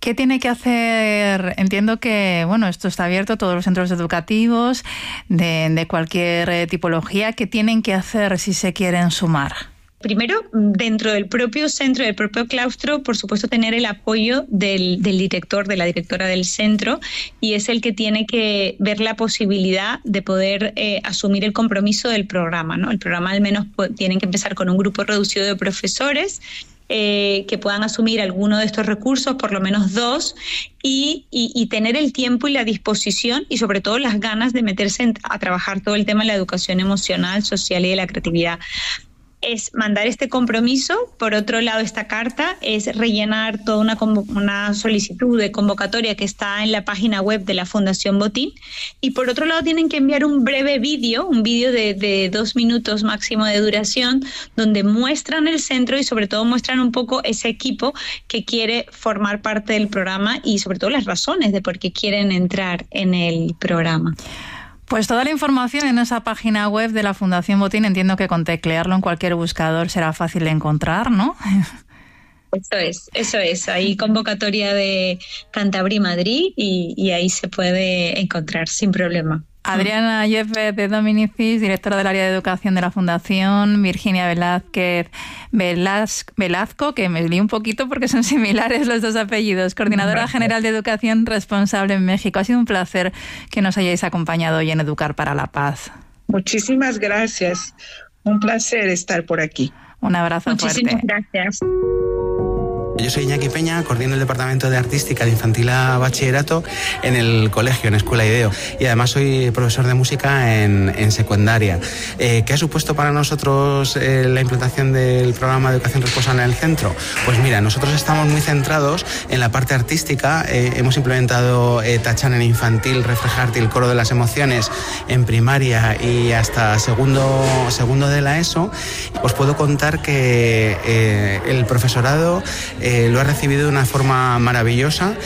¿Qué tiene que hacer? Entiendo que, esto está abierto a todos los centros educativos de cualquier tipología. ¿Qué tienen que hacer si se quieren sumar? Primero, dentro del propio centro, del propio claustro, por supuesto, tener el apoyo del director, de la directora del centro, y es el que tiene que ver la posibilidad de poder asumir el compromiso del programa, ¿no? El programa al menos tienen que empezar con un grupo reducido de profesores que puedan asumir alguno de estos recursos, por lo menos 2, y tener el tiempo y la disposición y sobre todo las ganas de meterse a trabajar todo el tema de la educación emocional, social y de la creatividad. Es mandar este compromiso. Por otro lado, esta carta es rellenar toda una solicitud de convocatoria que está en la página web de la Fundación Botín, y por otro lado tienen que enviar un breve vídeo, de 2 minutos máximo de duración, donde muestran el centro y sobre todo muestran un poco ese equipo que quiere formar parte del programa y sobre todo las razones de por qué quieren entrar en el programa. Pues toda la información en esa página web de la Fundación Botín. Entiendo que con teclearlo en cualquier buscador será fácil de encontrar, ¿no? Eso es. Hay convocatoria de Cantabria y Madrid y ahí se puede encontrar sin problema. Adriana Yepes de Dominicis, directora del área de educación de la Fundación, Virginia Velasco, que me lié un poquito porque son similares los dos apellidos, coordinadora general de educación responsable en México. Ha sido un placer que nos hayáis acompañado hoy en Educar para la Paz. Muchísimas gracias. Un placer estar por aquí. Un abrazo Muchísimas fuerte. Gracias. Yo soy Iñaki Peña, coordino el Departamento de Artística de Infantil a Bachillerato en el colegio, en Escuela Ideo, y además soy profesor de música en secundaria. ¿Qué ha supuesto para nosotros la implantación del programa de educación responsable en el centro? Pues mira, nosotros estamos muy centrados en la parte artística. Hemos implementado Tachan en infantil, Reflejarte y el coro de las emociones en primaria y hasta segundo de la ESO. Os puedo contar que el profesorado lo ha recibido de una forma maravillosa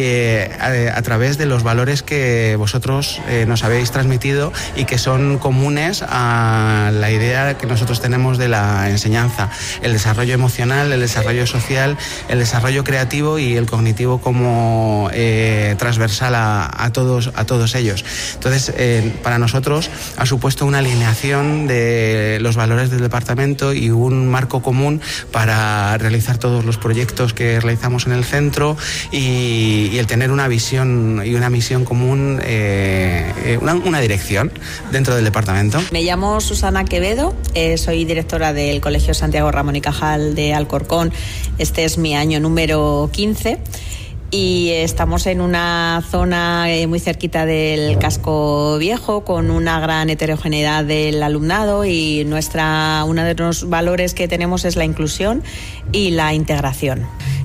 a través de los valores que vosotros nos habéis transmitido y que son comunes a la idea que nosotros tenemos de la enseñanza: el desarrollo emocional, el desarrollo social, el desarrollo creativo y el cognitivo como transversal a todos ellos. Entonces, para nosotros ha supuesto una alineación de los valores del departamento y un marco común para realizar todos los proyectos que realizamos en el centro y el tener una visión y una misión común, una dirección dentro del departamento. Me llamo Susana Quevedo, soy directora del Colegio Santiago Ramón y Cajal de Alcorcón. Este es mi año número 15. Y estamos en una zona muy cerquita del casco viejo, con una gran heterogeneidad del alumnado, y uno de los valores que tenemos es la inclusión y la integración.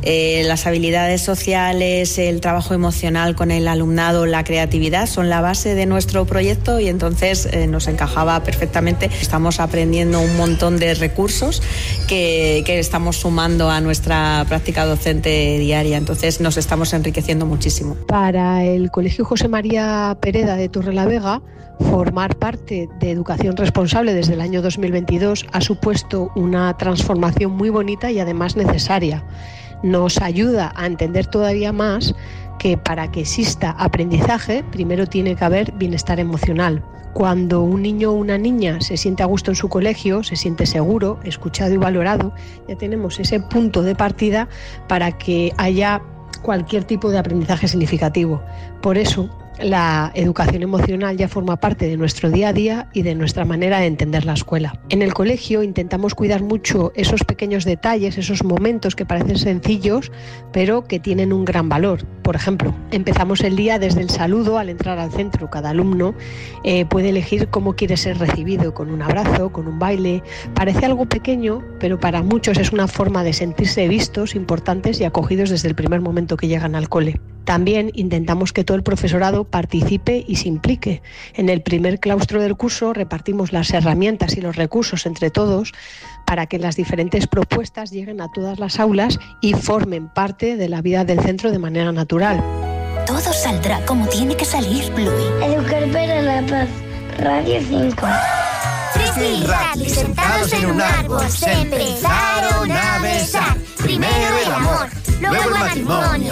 Las habilidades sociales, el trabajo emocional con el alumnado, la creatividad son la base de nuestro proyecto, y entonces nos encajaba perfectamente. Estamos aprendiendo un montón de recursos que estamos sumando a nuestra práctica docente diaria, entonces nos estamos enriqueciendo muchísimo. Para el Colegio José María Pereda de Torrelavega, formar parte de Educación Responsable desde el año 2022 ha supuesto una transformación muy bonita y además necesaria. Nos ayuda a entender todavía más que para que exista aprendizaje, primero tiene que haber bienestar emocional. Cuando un niño o una niña se siente a gusto en su colegio, se siente seguro, escuchado y valorado, ya tenemos ese punto de partida para que haya cualquier tipo de aprendizaje significativo. Por eso, la educación emocional ya forma parte de nuestro día a día y de nuestra manera de entender la escuela. En el colegio intentamos cuidar mucho esos pequeños detalles, esos momentos que parecen sencillos, pero que tienen un gran valor. Por ejemplo, empezamos el día desde el saludo al entrar al centro. Cada alumno puede elegir cómo quiere ser recibido, con un abrazo, con un baile. Parece algo pequeño, pero para muchos es una forma de sentirse vistos, importantes y acogidos desde el primer momento que llegan al cole. También intentamos que todo el profesorado participe y se implique. En el primer claustro del curso repartimos las herramientas y los recursos entre todos para que las diferentes propuestas lleguen a todas las aulas y formen parte de la vida del centro de manera natural. Todo saldrá como tiene que salir, Bluey. Educar para la paz. Radio 5. Frisbee y Radley, sentados en un árbol, se empezaron a besar. Primero el amor, luego el matrimonio,